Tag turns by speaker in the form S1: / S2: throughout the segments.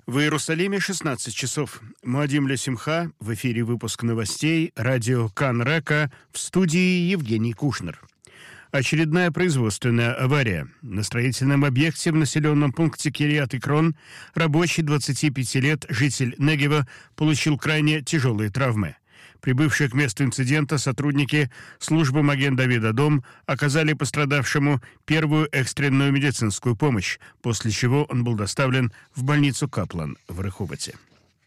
S1: В Иерусалиме 16 часов. Муадим Лесимха, в эфире выпуск новостей, радио Кан Река, в студии Евгений Кушнер. Очередная производственная авария. На строительном объекте в населенном пункте Кирьят-Икрон рабочий 25 лет, житель Негева, получил крайне тяжелые травмы. Прибывшие к месту инцидента сотрудники службы Маген-Давид-Адом оказали пострадавшему первую экстренную медицинскую помощь, после чего он был доставлен в больницу Каплан в Реховоте.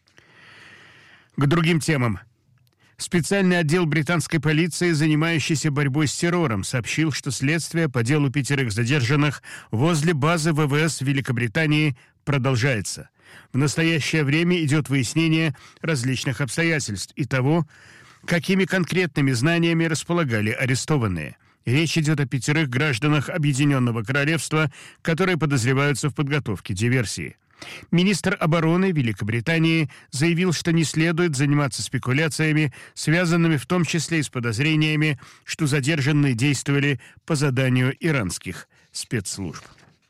S1: К другим темам. Специальный отдел британской полиции, занимающийся борьбой с террором, сообщил, что следствие по делу 5 задержанных возле базы ВВС Великобритании продолжается. В настоящее время идет выяснение различных обстоятельств и того, какими конкретными знаниями располагали арестованные. Речь идет о 5 гражданах Объединенного Королевства, которые подозреваются в подготовке диверсии. Министр обороны Великобритании заявил, что не следует заниматься спекуляциями, связанными в том числе и с подозрениями, что задержанные действовали по заданию иранских спецслужб.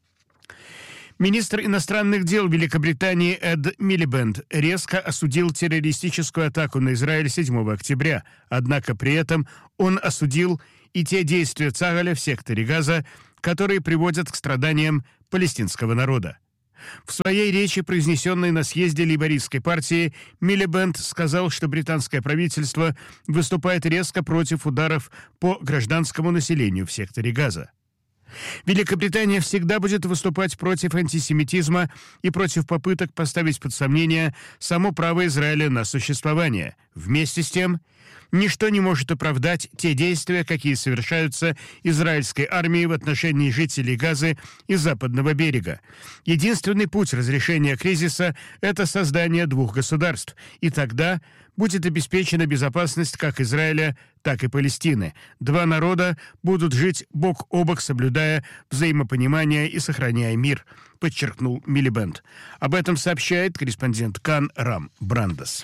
S1: Министр иностранных дел Великобритании Эд Милибенд резко осудил террористическую атаку на Израиль 7 октября, однако при этом он осудил и те действия Цагаля в секторе Газа, которые приводят к страданиям палестинского народа. В своей речи, произнесенной на съезде лейбористской партии, Милибенд сказал, что британское правительство выступает резко против ударов по гражданскому населению в секторе Газа. Великобритания всегда будет выступать против антисемитизма и против попыток поставить под сомнение само право Израиля на существование. Вместе с тем, ничто не может оправдать те действия, какие совершаются израильской армией в отношении жителей Газы и Западного берега. Единственный путь разрешения кризиса – это создание 2 государств, и тогда будет обеспечена безопасность как Израиля, так и Палестины. 2 народа будут жить бок о бок, соблюдая взаимопонимание и сохраняя мир, подчеркнул Милибенд. Об этом сообщает корреспондент Кан Рам Брандес.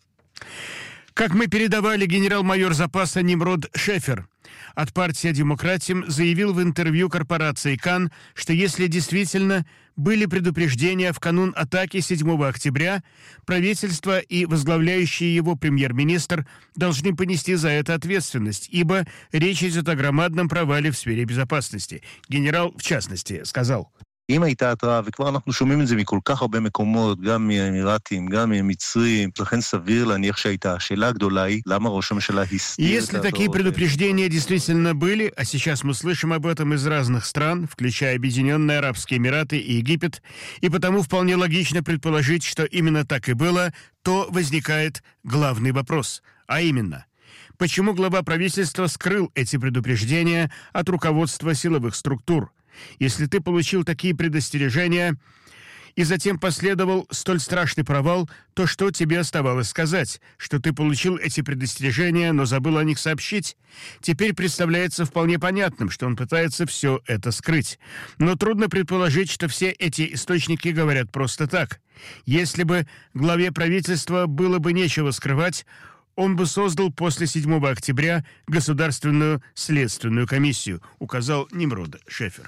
S1: Как мы передавали, генерал-майор запаса Нимрод Шефер от партии «Демократим» заявил в интервью корпорации «Кан», что если действительно были предупреждения в канун атаки 7 октября, правительство и возглавляющий его премьер-министр должны понести за это ответственность, ибо речь идет о громадном провале в сфере безопасности. Генерал, в частности, сказал:
S2: אם הייתה התראה, וכבר אנחנו שומעים את זה מכל כך הרבה מקומות, גם מהאמירתים, גם מהמצרים, לכן סביר להניח שהייתה. השאלה הגדולה היא, למה ראש הממשלה הסתיר את
S1: Если такие предупреждения действительно были, а сейчас мы слышим об этом из разных стран, включая Объединенные Арабские Эмираты и Египет, и потому вполне логично предположить, что именно так и было, то возникает главный вопрос, а именно: почему глава правительства скрыл эти предупреждения от руководства силовых структур? Если ты получил такие предостережения и затем последовал столь страшный провал, то что тебе оставалось сказать? Что ты получил эти предостережения, но забыл о них сообщить? Теперь представляется вполне понятным, что он пытается все это скрыть. Но трудно предположить, что все эти источники говорят просто так. Если бы главе правительства было бы нечего скрывать, он бы создал после 7 октября Государственную следственную комиссию, указал Нимрод Шефер.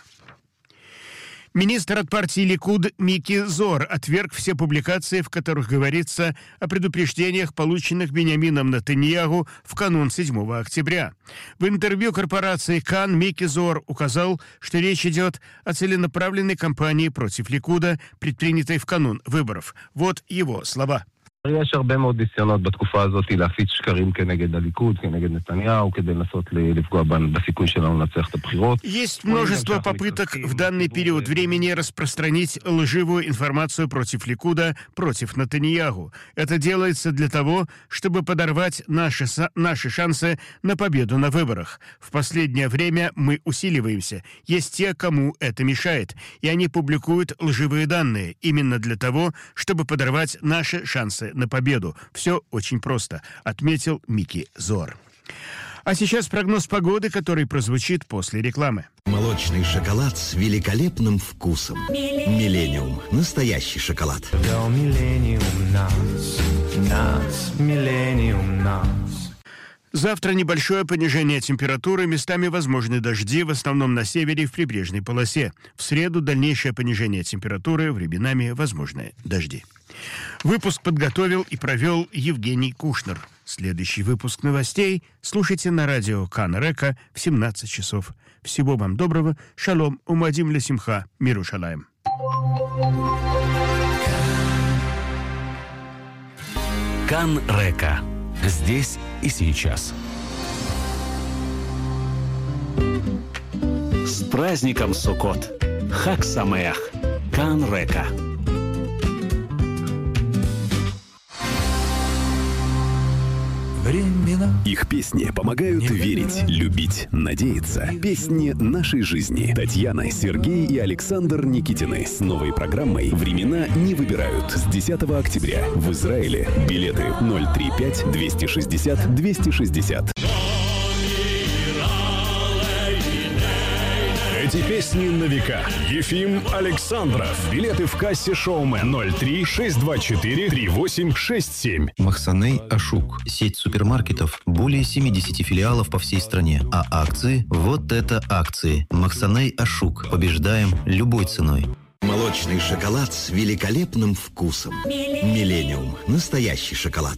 S1: Министр от партии Ликуд Мики Зоар отверг все публикации, в которых говорится о предупреждениях, полученных Биньямином Нетаньяху в канун 7 октября. В интервью корпорации «Кан» Мики Зоар указал, что речь идет о целенаправленной кампании против Ликуда, предпринятой в канун выборов. Вот его слова.
S3: יש הרבה מאוד ניסיונות בתקופה הזאת להפיץ שקרים כנגד הליכוד, כנגד נתניהו, כדי לנסות לפגוע בסיכוי שלנו לנצח את הבחירות.
S1: Есть множество попыток в данный период времени распространить лживую информацию против Ликуда, против Нетаньяху. Это делается для того, чтобы подорвать наши шансы на победу на выборах. В последнее время мы усиливаемся. Есть те, кому это мешает, и они публикуют лживые данные именно для того, чтобы подорвать наши шансы на победу. Все очень просто, отметил Мики Зоар. А сейчас прогноз погоды, который прозвучит после рекламы.
S4: Молочный шоколад с великолепным вкусом. Миллениум. Настоящий шоколад.
S5: Миллениум нас. Миллениум нас.
S1: Завтра небольшое понижение температуры, местами возможны дожди, в основном на севере и в прибрежной полосе. В среду дальнейшее понижение температуры, временами возможны дожди. Выпуск подготовил и провел Евгений Кушнер. Следующий выпуск новостей слушайте на радио Кан Река в 17 часов. Всего вам доброго. Шалом. Умадим ле симха. Миру шалаем.
S5: Кан Река. Здесь и сейчас. С праздником Суккот! Хаг Самеах! Кан Река.
S6: Их песни помогают верить, любить, надеяться. Песни нашей жизни. Татьяна, Сергей и Александр Никитины с новой программой «Времена не выбирают» с 10 октября в Израиле. Билеты 035-260-260. Эти песни на века. Ефим Александров. Билеты в кассе «Шоумен» 03-624-3867.
S7: Махсаней Ашук. Сеть супермаркетов. Более 70 филиалов по всей стране. А акции? Вот это акции. Махсаней Ашук. Побеждаем любой ценой.
S4: Молочный шоколад с великолепным вкусом. Миллениум. Настоящий шоколад.